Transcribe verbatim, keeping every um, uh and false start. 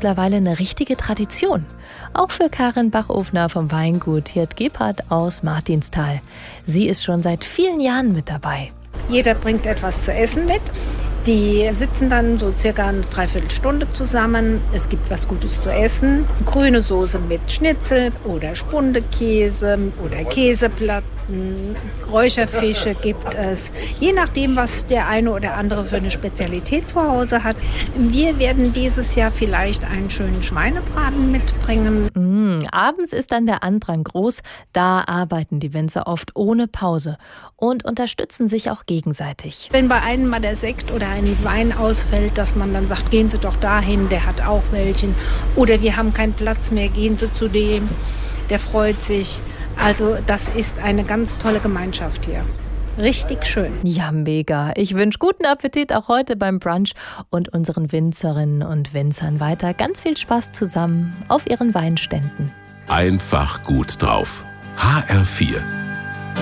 mittlerweile eine richtige Tradition. Auch für Karin Bachofner vom Weingut Hirt Gebhardt aus Martinsthal. Sie ist schon seit vielen Jahren mit dabei. Jeder bringt etwas zu essen mit. Die sitzen dann so circa eine Dreiviertelstunde zusammen. Es gibt was Gutes zu essen. Grüne Soße mit Schnitzel oder Spundekäse oder Käseplatten. Räucherfische gibt es. Je nachdem, was der eine oder andere für eine Spezialität zu Hause hat. Wir werden dieses Jahr vielleicht einen schönen Schweinebraten mitbringen. Mm, abends ist dann der Andrang groß. Da arbeiten die Winzer oft ohne Pause und unterstützen sich auch gegenseitig. Wenn bei einem mal der Sekt oder ein Wein ausfällt, dass man dann sagt, gehen Sie doch dahin, der hat auch welchen. Oder wir haben keinen Platz mehr, gehen Sie zu dem, der freut sich. Also das ist eine ganz tolle Gemeinschaft hier. Richtig schön. Ja, mega. Ich wünsche guten Appetit auch heute beim Brunch und unseren Winzerinnen und Winzern weiter ganz viel Spaß zusammen auf ihren Weinständen. Einfach gut drauf. H R vier